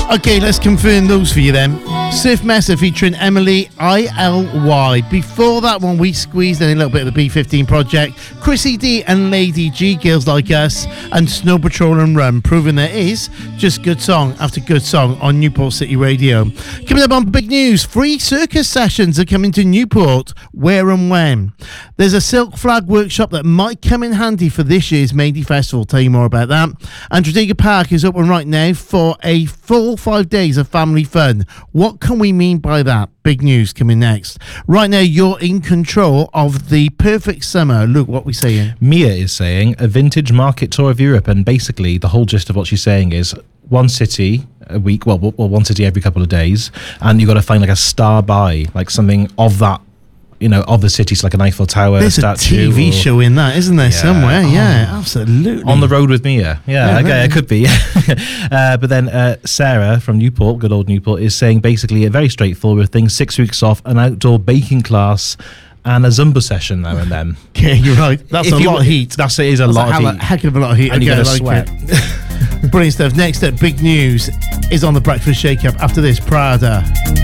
Okay, let's confirm those for you then. Surf Messer featuring Emily ILY. Before that one, we squeezed in a little bit of the B15 project. Chrissy D and Lady G, Girls Like Us, and Snow Patrol and Run, proving there is just good song after good song on Newport City Radio. Coming up on big news, free circus sessions are coming to Newport. Where and when? There's a Silk Flag workshop that might come in handy for this year's Mady Festival. Tell you more about that. And Tredegar Park is open right now for a full 5 days of family fun. What can we mean by that? Big news coming next. Right now, you're in control of the perfect summer. Luke, what are we saying? Mia is saying a vintage market tour of Europe, and basically the whole gist of what she's saying is one city a week, well, one city every couple of days, and you've got to find like a star by, like something of that, you know, of the cities, like an Eiffel Tower. There's statue, a TV show in that, isn't there, somewhere? Yeah, absolutely. On the road with Mia. Yeah, okay, it could be. But then Sarah from Newport, good old Newport, is saying basically a very straightforward thing: 6 weeks off, an outdoor baking class, and a Zumba session now and then. Yeah, you're right. That's a lot of heat. That's a lot of heat. Heck of a lot of heat. And you're going to sweat. Brilliant stuff. Next up, big news is on the Breakfast Shake-Up after this, Prada.